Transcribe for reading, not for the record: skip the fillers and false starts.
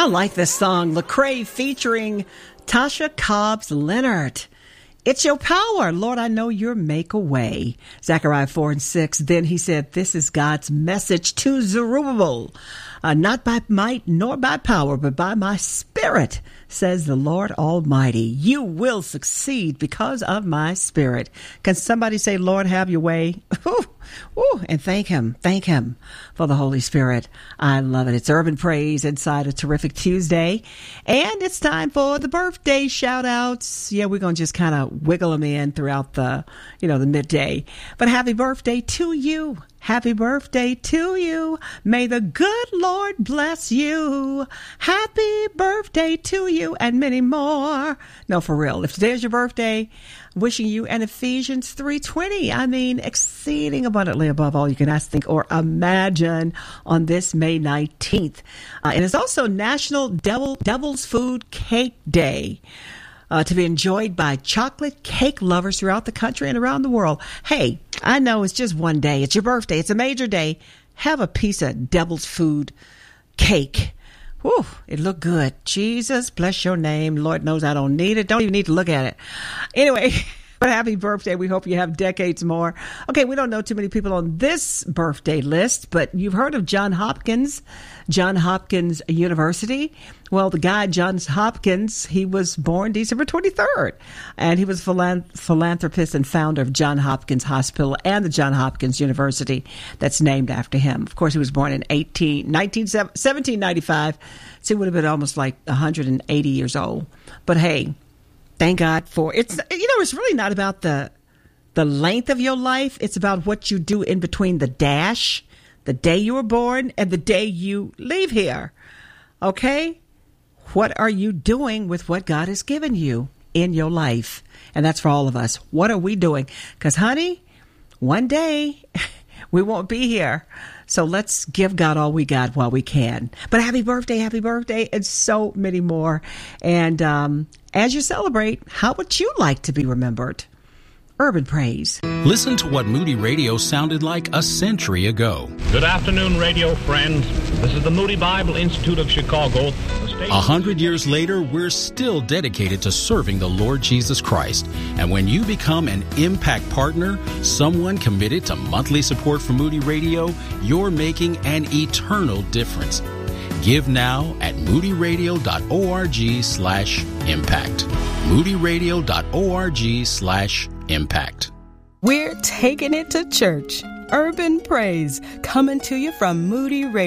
like this song, Lecrae featuring Tasha Cobbs Leonard. It's your power. Lord, I know you'll make a way. Zechariah 4:6. Then he said, this is God's message to Zerubbabel. Not by might nor by power, but by my spirit, says the Lord Almighty. You will succeed because of my spirit. Can somebody say, Lord, have your way? And thank him for the Holy Spirit. I love it. It's Urban Praise inside a terrific Tuesday. And it's time for the birthday shout outs. Yeah, we're going to just kind of wiggle them in throughout the midday. But happy birthday to you. Happy birthday to you. May the good Lord bless you. Happy birthday to you and many more. No, for real. If today's your birthday, wishing you an Ephesians 3:20. I mean, exceeding abundantly above all you can ask, think, or imagine on this May 19th. And it's also National Devil's Food Cake Day. To be enjoyed by chocolate cake lovers throughout the country and around the world. Hey, I know it's just one day. It's your birthday. It's a major day. Have a piece of Devil's Food cake. Whew, it looked good. Jesus, bless your name. Lord knows I don't need it. Don't even need to look at it. Anyway, but happy birthday. We hope you have decades more. Okay, we don't know too many people on this birthday list, but you've heard of Johns Hopkins University. Well, the guy, Johns Hopkins, he was born December 23rd, and he was a philanthropist and founder of Johns Hopkins Hospital and the Johns Hopkins University that's named after him. Of course, he was born in 1795, so he would have been almost like 180 years old. But hey, thank God for it. It's really not about the length of your life. It's about what you do in between the dash, the day you were born, and the day you leave here. Okay? What are you doing with what God has given you in your life? And that's for all of us. What are we doing? Because, honey, one day we won't be here. So let's give God all we got while we can. But happy birthday, and so many more. And as you celebrate, how would you like to be remembered? Urban Praise. Listen to what Moody Radio sounded like a century ago. Good afternoon, radio friends. This is the Moody Bible Institute of Chicago. 100 years later, we're still dedicated to serving the Lord Jesus Christ. And when you become an Impact Partner, someone committed to monthly support for Moody Radio, you're making an eternal difference. Give now at moodyradio.org/impact. moodyradio.org/impact. We're taking it to church. Urban Praise, coming to you from Moody Radio.